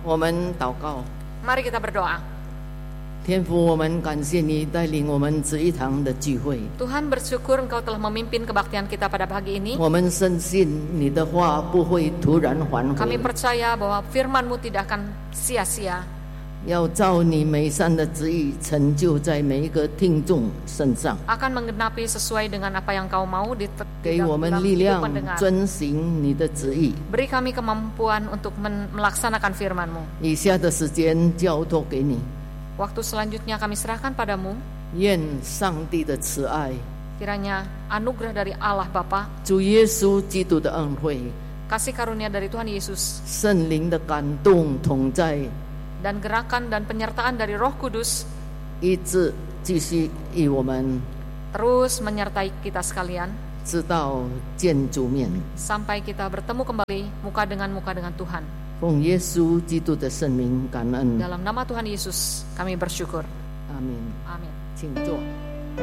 我们祷告。 Mari kita berdoa. 天父，我们感谢你带领我们这一堂的聚会。 Tuhan, bersyukur Engkau telah memimpin kebaktian kita pada pagi ini. 我们深信你的话不会突然还 Kami 回， percaya bahwa firman-Mu tidak akan sia-sia, 要照你美善的旨意成就在每一个听众身上， akan menggenapi sesuai dengan apa yang Kau mau di 给我们 dalam 力 hidup 量 pendengar. 遵行你的旨意。 Beri kami kemampuan untuk melaksanakan firman-Mu. 以下的时间交托给你， Waktu selanjutnya kami serahkan padamu. 愿上帝的慈爱、 Kiranya anugerah dari Allah Bapa, 主耶稣基督的恩惠、 kasih karunia dari Tuhan Yesus, 圣灵的感动同在， dan gerakan dan penyertaan dari Roh Kudus 一直继续与我们 terus menyertai kita sekalian 直到见主面。 sampai kita bertemu kembali muka dengan Tuhan. 奉耶稣基督的圣名感恩， Dalam nama Tuhan Yesus kami bersyukur. 阿门。 Amin. 请坐。